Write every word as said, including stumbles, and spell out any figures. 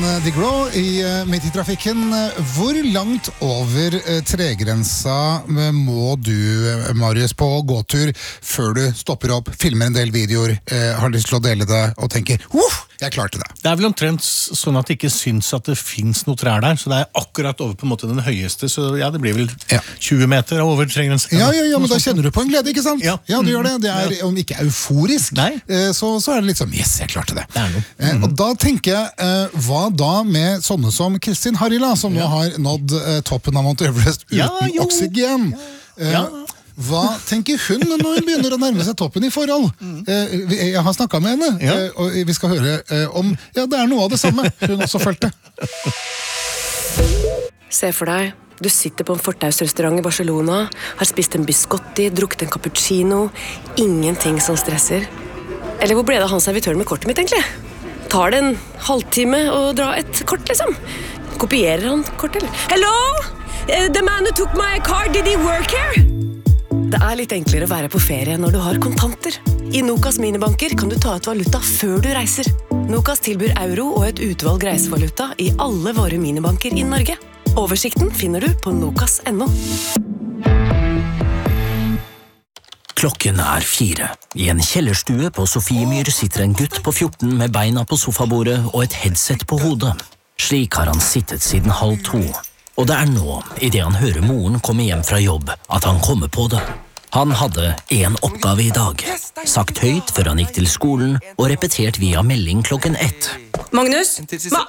Diglo i Midt i trafikken. Hvor langt over tregrensa må du, Marius, på gåtur før du stopper opp, filmer en del videoer, har lyst til å dele det og tenker, uff, jeg klarte det. Det er vel omtrent sånn at det ikke syns at det finnes noe trær der, så det er akkurat over på en måte den høyeste, så ja, det blir vel ja. tjue meter over tregrensa. Ja, ja, ja, men da kjenner du på en glede, ikke sant? Ja, ja du gjør det. Det er, ja. om ikke euforisk, Nei. så, så er det litt sånn, yes, jeg klarte det. Det er noe. Mm-hmm. Og da tenker jeg, hva da med sånne som Kristin Harila, som ja. nå har nådd toppen av Mount Everest uten ja, oksygen? Ja. ja. Hva tenker hun når hun begynner å nærme seg toppen i forhold? Mm. Jeg har snakket med henne, ja. og vi skal høre om, ja, det er noe av det samme hun også følte. Se for deg, du sitter på en fortausrestaurant i Barcelona, har spist en biscotti, drukket en cappuccino, ingenting som stresser. Eller hvor ble det av han servitøren med kortet mitt egentlig? Tar det en halvtime å dra et kort, liksom? Kopierer han kortet, eller? Hello? The man who took my car, did he work here? Det er litt enklere å være på ferie når du har kontanter. I Nokas minibanker kan du ta ut valuta før du reiser. Nokas tilbyr euro og et utvalg reisevaluta i alle våre minibanker i Norge. Oversikten finner du på nokas punktum no. Klokken er fire. I en kjellerstue på Sofiemyr sitter en gutt på fjorten med beina på sofabordet og et headset på hodet. Slik har han sittet siden halv to. Og det er nå, i det han hører moren komme hjem fra jobb, at han kommer på det. Han hadde en oppgave i dag, sagt høyt før han gikk til skolen, og repetert via melding klokken ett. Magnus? Ma